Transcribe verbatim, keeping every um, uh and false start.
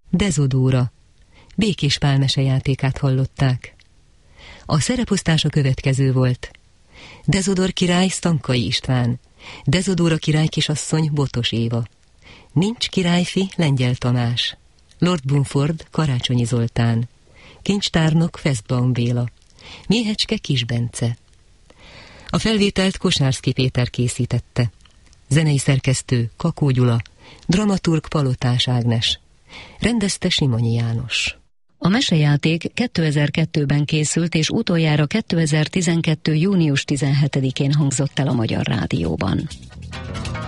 Dezodóra, Békés Pál mesejátékát hallották. A szereposztás a következő volt: Dezodor király Sztankai István, Dezodóra király kisasszony Botos Éva, Nincs királyfi Lengyel Tamás, Lord Bumford Karácsonyi Zoltán, Kincstárnok Festbaum Béla, Méhecske Kis Bence. A felvételt Kosárszky Péter készítette. Zenei szerkesztő Kakó Gyula, dramaturg Palotás Ágnes, rendezte Simonyi János. A mesejáték kétezer-kettőben készült, és utoljára kétezer-tizenkettő. június tizenhetedikén hangzott el a Magyar Rádióban.